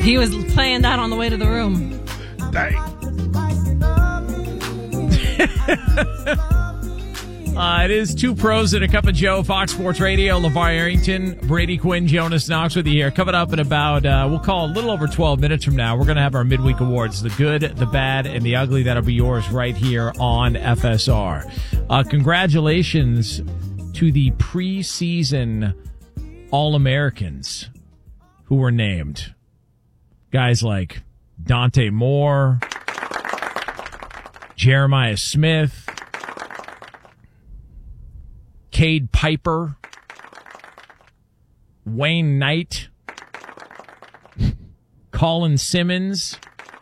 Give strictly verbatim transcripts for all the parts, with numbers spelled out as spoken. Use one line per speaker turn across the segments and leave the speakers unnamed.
He was playing that on the way to the room.
Dang. uh, it is Two Pros and a Cup of Joe, Fox Sports Radio. LeVar Arrington, Brady Quinn, Jonas Knox with you here. Coming up in about, uh, we'll call a little over twelve minutes from now, we're going to have our midweek awards. The good, the bad, and the ugly. That'll be yours right here on F S R. Uh, congratulations to the preseason All-Americans who were named. Guys like Dante Moore, Jeremiah Smith, Cade Piper, Wayne Knight, Colin Simmons.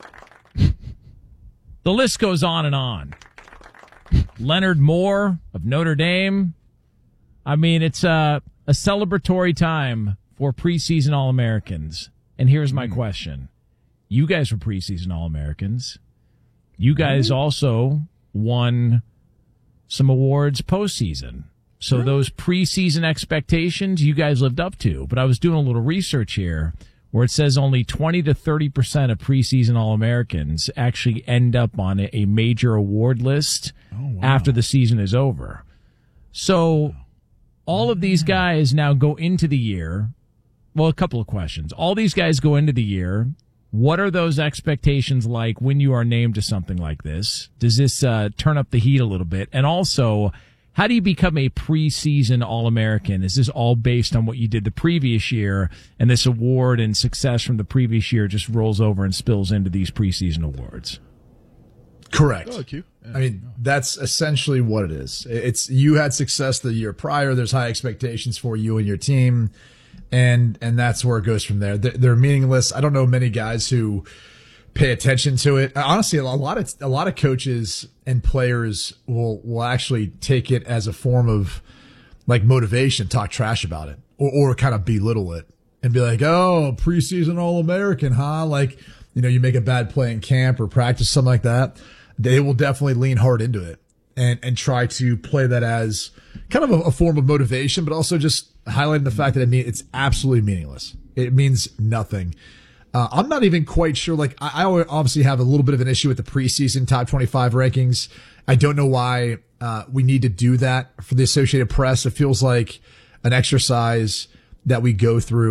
The list goes on and on. Leonard Moore of Notre Dame. I mean, it's a, a celebratory time for preseason All-Americans. And here's my question. You guys were preseason All-Americans. You guys also won some awards postseason. So those preseason expectations you guys lived up to. But I was doing a little research here where it says only twenty to thirty percent of preseason All-Americans actually end up on a, a major award list oh, wow. after the season is over. So all of these guys now go into the year. Well, a couple of questions. All these guys go into the year. What are those expectations like when you are named to something like this? Does this uh, turn up the heat a little bit? And also, how do you become a preseason All-American? Is this all based on what you did the previous year, and this award and success from the previous year just rolls over and spills into these preseason awards?
Correct.
Oh, cute. Yeah.
I mean, that's essentially what it is. It's you had success the year prior. There's high expectations for you and your team. And, and that's where it goes from there. They're, they're meaningless. I don't know many guys who pay attention to it. Honestly, a lot of, a lot of coaches and players will, will actually take it as a form of like motivation, talk trash about it or, or kind of belittle it and be like, oh, preseason All-American, huh? Like, you know, you make a bad play in camp or practice, something like that. They will definitely lean hard into it and, and try to play that as kind of a, a form of motivation, but also just highlighting the fact that it mean it's absolutely meaningless. It means nothing. Uh, I'm not even quite sure. Like, I, I obviously have a little bit of an issue with the preseason top twenty-five rankings. I don't know why uh, we need to do that for the Associated Press. It feels like an exercise that we go through